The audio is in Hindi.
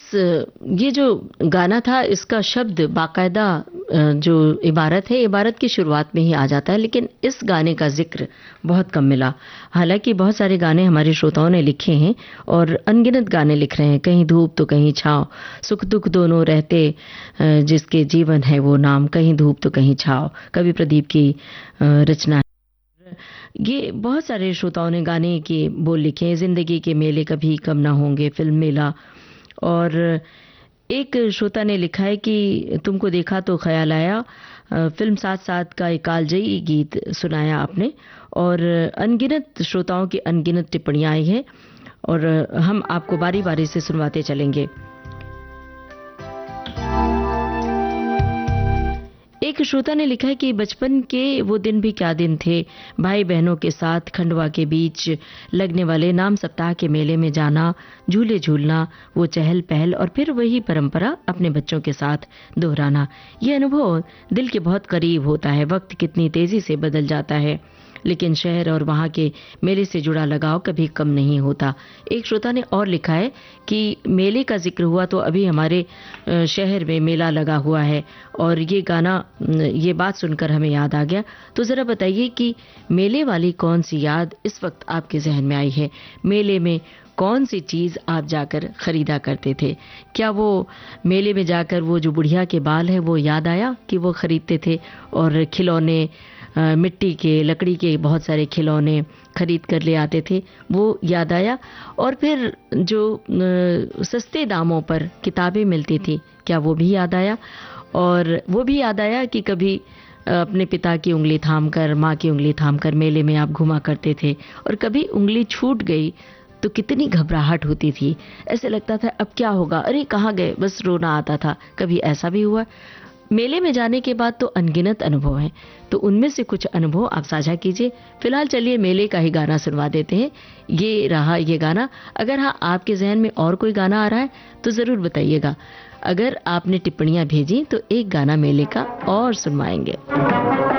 ये जो गाना था इसका शब्द बाकायदा जो इबारत है, इबारत की शुरुआत में ही आ जाता है, लेकिन इस गाने का जिक्र बहुत कम मिला। हालांकि बहुत सारे गाने हमारे श्रोताओं ने लिखे हैं और अनगिनत गाने लिख रहे हैं, कहीं धूप तो कहीं छाँव, सुख दुख दोनों रहते जिसके जीवन है वो नाम, कहीं धूप तो कहीं छाँव, कवि प्रदीप की रचना। ये बहुत सारे श्रोताओं ने गाने के बोल लिखे हैं। जिंदगी के मेले कभी कम ना होंगे, फिल्म मेला। और एक श्रोता ने लिखा है कि तुमको देखा तो ख्याल आया, फिल्म साथ साथ का एक कालजयी गीत सुनाया आपने। और अनगिनत श्रोताओं की अनगिनत टिप्पणियां आई हैं और हम आपको बारी बारी से सुनवाते चलेंगे। एक श्रोता ने लिखा है कि बचपन के वो दिन भी क्या दिन थे, भाई बहनों के साथ खंडवा के बीच लगने वाले नाम सप्ताह के मेले में जाना, झूले झूलना, वो चहल पहल और फिर वही परंपरा अपने बच्चों के साथ दोहराना। ये अनुभव दिल के बहुत करीब होता है। वक्त कितनी तेजी से बदल जाता है, लेकिन शहर और वहां के मेले से जुड़ा लगाव कभी कम नहीं होता। एक श्रोता ने और लिखा है कि मेले का जिक्र हुआ तो अभी हमारे शहर में मेला लगा हुआ है और ये गाना, ये बात सुनकर हमें याद आ गया। तो जरा बताइए कि मेले वाली कौन सी याद इस वक्त आपके जहन में आई है? मेले में कौन सी चीज आप जाकर खरीदा करते थे? क्या वो मेले में जाकर वो जो बुढ़िया के बाल है वो याद आया कि वो खरीदते थे? और खिलौने, मिट्टी के, लकड़ी के बहुत सारे खिलौने खरीद कर ले आते थे, वो याद आया? और फिर जो सस्ते दामों पर किताबें मिलती थी, क्या वो भी याद आया? और वो भी याद आया कि कभी अपने पिता की उंगली थामकर, माँ की उंगली थामकर मेले में आप घुमा करते थे और कभी उंगली छूट गई तो कितनी घबराहट होती थी, ऐसे लगता था अब क्या होगा, अरे कहाँ गए, बस रोना आता था। कभी ऐसा भी हुआ? मेले में जाने के बाद तो अनगिनत अनुभव हैं, तो उनमें से कुछ अनुभव आप साझा कीजिए। फिलहाल चलिए मेले का ही गाना सुनवा देते हैं। ये रहा ये गाना। अगर हाँ आपके जहन में और कोई गाना आ रहा है तो जरूर बताइएगा। अगर आपने टिप्पणियां भेजी तो एक गाना मेले का और सुनवाएंगे।